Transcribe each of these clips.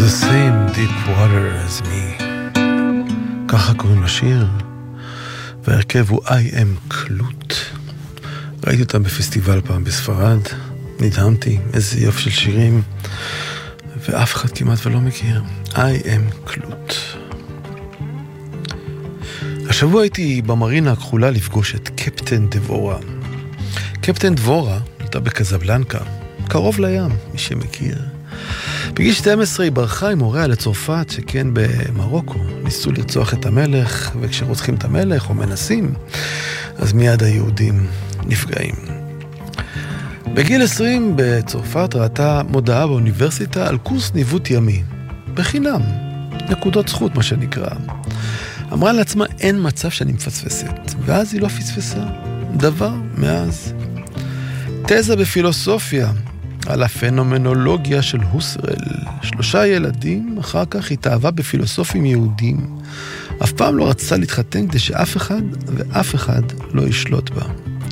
the same deep water as me. ככה קוראים לשיר, והרכב הוא I am קלוט. ראיתי אותם בפסטיבל פעם בספרד, נדהמתי, איזה יופי של שירים, ואף אחד כמעט ולא מכיר. I am קלוט. השבוע הייתי במרינה הכחולה לפגוש את קפטן דבורה. קפטן דבורה הייתה בקזבלנקה, קרוב לים, מי שמכיר. בגיל 12 היא ברחה עם הוריה לצרפת, שכן במרוקו ניסו לרצוח את המלך, וכשרוצחים את המלך או מנסים, אז מיד היהודים נפגעים. בגיל 20 בצרפת ראתה מודעה באוניברסיטה על קורס ניווט ימי, בחינם, נקודות זכות מה שנקרא. אמרה לעצמה אין מצב שאני מפספסת, ואז היא לא פספסה דבר מאז. תזה בפילוסופיה על הפנומנולוגיה של הוסרל. 3 ילדים, אחר כך התאהבה בפילוסופים יהודים. אף פעם לא רצתה להתחתן כדי שאף אחד ואף אחד לא ישלוט בה.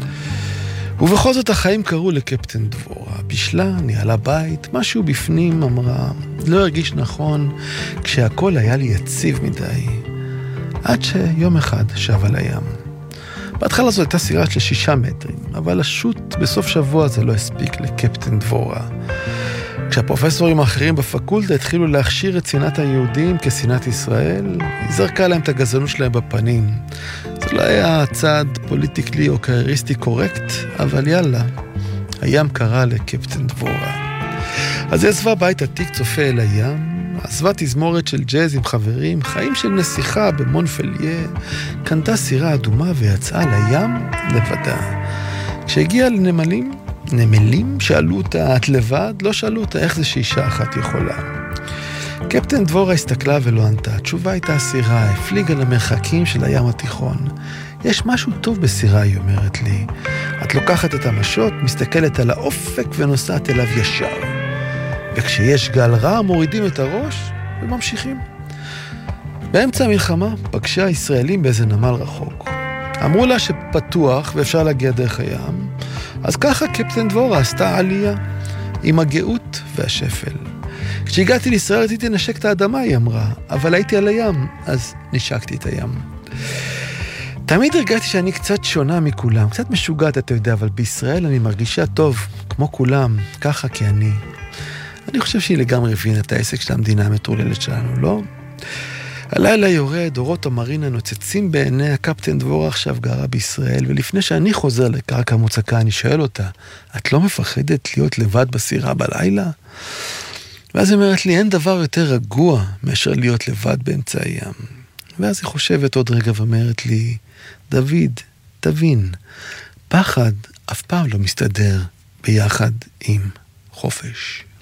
ובכל זאת החיים קראו לקפטן דבורה. בישלה, ניהלה בית, משהו בפנים אמרה, לא הרגיש נכון כשהכל היה לי יציב מדי. עד שיום אחד שב על הים. בהתחלה זו הייתה סירה של 6 מטרים, אבל השוט בסוף שבוע זה לא הספיק לקפטן דבורה. כשהפרופסורים האחרים בפקולטה התחילו להכשיר את שנאת היהודים כשנאת ישראל, היא זרקה להם את הגזענות שלהם בפנים. זה לא היה צעד פוליטיקלי או קרייריסטי קורקט, אבל יאללה, הים קרא לקפטן דבורה. אז היא עזבה בית עתיק צופה אל הים, עזבה תזמורת של ג'אז עם חברים, חיים של נסיכה במונפליה, קנתה סירה אדומה ויצאה לים לבדה. כשהגיעה נמלים שאלו אותה, את לבד? לא שאלו אותה איך זה שאישה אחת יכולה. קפטן דבורה הסתכלה ולא ענתה. התשובה הייתה סירה, הפליגה למרחקים של הים התיכון. יש משהו טוב בסירה, היא אומרת לי. את לוקחת את המשות, מסתכלת על האופק ונוסעת אליו ישר. וכשיש גל רע, מורידים את הראש וממשיכים. באמצע המלחמה פגשה ישראלים באיזה נמל רחוק. אמרו לה שפתוח ואפשר להגיע דרך הים, אז ככה קפטן דבורה עשתה עלייה עם הגאות והשפל. כשהגעתי לישראל רציתי לנשק את האדמה, היא אמרה, אבל הייתי על הים, אז נשקתי את הים. תמיד הרגשתי שאני קצת שונה מכולם, קצת משוגעת, אתה יודע, אבל בישראל אני מרגישה טוב, כמו כולם, ככה כי אני חושב שהיא לגמרי הבינה את העסק של המדינה המטורללת שלנו, לא? הלילה יורד, אורות המרינה נוצצים בעיני. הקפטן דבורה עכשיו גרה בישראל, ולפני שאני חוזר לקרקע מוצקה, אני שואל אותה, את לא מפחדת להיות לבד בסירה בלילה? ואז היא אומרת לי, אין דבר יותר רגוע מאשר להיות לבד באמצע הים. ואז היא חושבת עוד רגע ואומרת לי, דוד, תבין, פחד אף פעם לא מסתדר ביחד עם חופש.